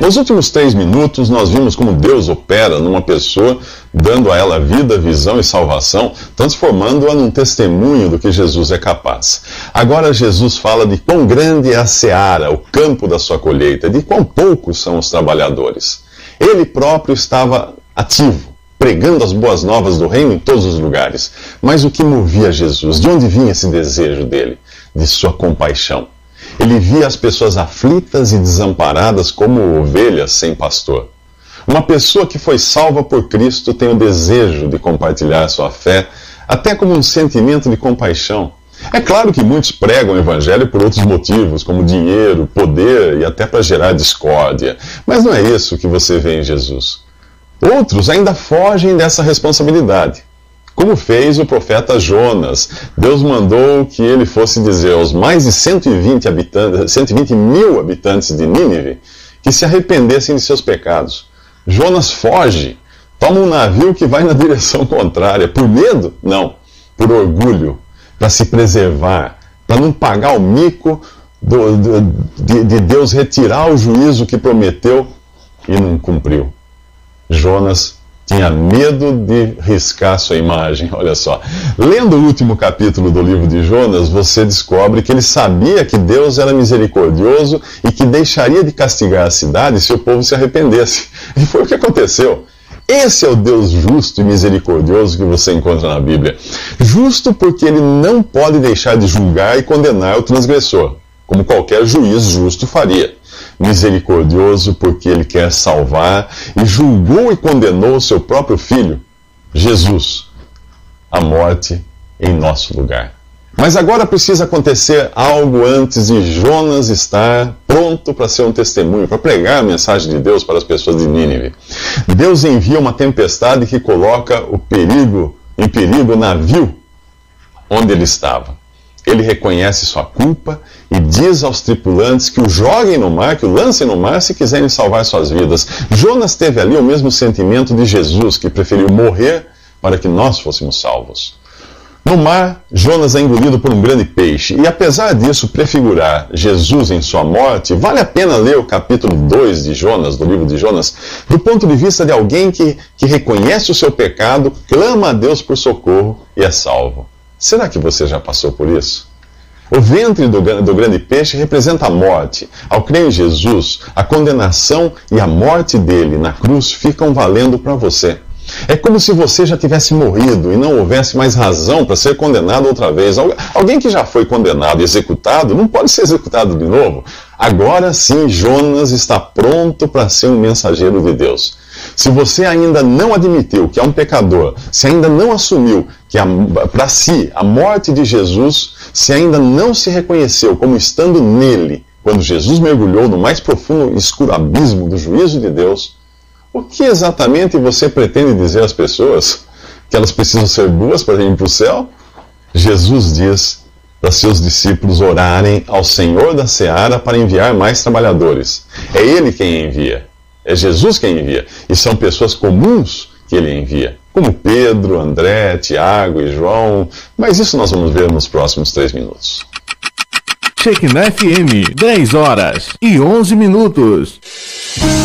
Nos últimos 3 minutos, nós vimos como Deus opera numa pessoa, dando a ela vida, visão e salvação, transformando-a num testemunho do que Jesus é capaz. Agora Jesus fala de quão grande é a seara, o campo da sua colheita, de quão poucos são os trabalhadores. Ele próprio estava ativo, pregando as boas novas do reino em todos os lugares. Mas o que movia Jesus? De onde vinha esse desejo dele? De sua compaixão. Ele via as pessoas aflitas e desamparadas como ovelhas sem pastor. Uma pessoa que foi salva por Cristo tem o desejo de compartilhar sua fé, até como um sentimento de compaixão. É claro que muitos pregam o evangelho por outros motivos, como dinheiro, poder e até para gerar discórdia. Mas não é isso que você vê em Jesus. Outros ainda fogem dessa responsabilidade. Como fez o profeta Jonas. Deus mandou que ele fosse dizer aos mais de 120 mil habitantes de Nínive que se arrependessem de seus pecados. Jonas foge, toma um navio que vai na direção contrária. Por medo? Não. Por orgulho, para se preservar, para não pagar o mico de Deus retirar o juízo que prometeu e não cumpriu. Jonas tinha medo de riscar sua imagem, olha só. Lendo o último capítulo do livro de Jonas, você descobre que ele sabia que Deus era misericordioso e que deixaria de castigar a cidade se o povo se arrependesse. E foi o que aconteceu. Esse é o Deus justo e misericordioso que você encontra na Bíblia. Justo porque ele não pode deixar de julgar e condenar o transgressor, como qualquer juiz justo faria. Misericordioso porque ele quer salvar e julgou e condenou o seu próprio filho, Jesus, à morte em nosso lugar. Mas agora precisa acontecer algo antes de Jonas estar pronto para ser um testemunho, para pregar a mensagem de Deus para as pessoas de Nínive. Deus envia uma tempestade que coloca em perigo o navio onde ele estava. Ele reconhece sua culpa e diz aos tripulantes que o joguem no mar, que o lancem no mar se quiserem salvar suas vidas. Jonas teve ali o mesmo sentimento de Jesus, que preferiu morrer para que nós fôssemos salvos. No mar, Jonas é engolido por um grande peixe, e apesar disso prefigurar Jesus em sua morte, vale a pena ler o capítulo 2 de Jonas, do livro de Jonas, do ponto de vista de alguém que reconhece o seu pecado, clama a Deus por socorro e é salvo. Será que você já passou por isso? O ventre do grande peixe representa a morte. Ao crer em Jesus, a condenação e a morte dele na cruz ficam valendo para você. É como se você já tivesse morrido e não houvesse mais razão para ser condenado outra vez. Alguém que já foi condenado e executado não pode ser executado de novo. Agora sim, Jonas está pronto para ser um mensageiro de Deus. Se você ainda não admitiu que é um pecador, se ainda não assumiu que para si a morte de Jesus, se ainda não se reconheceu como estando nele, quando Jesus mergulhou no mais profundo e escuro abismo do juízo de Deus, o que exatamente você pretende dizer às pessoas? Que elas precisam ser boas para ir para o céu? Jesus diz para seus discípulos orarem ao Senhor da seara para enviar mais trabalhadores. É Ele quem envia. É Jesus quem envia. E são pessoas comuns que Ele envia. Como Pedro, André, Tiago e João. Mas isso nós vamos ver nos próximos 3 minutos. Shekinah FM, 10 horas e 11 minutos.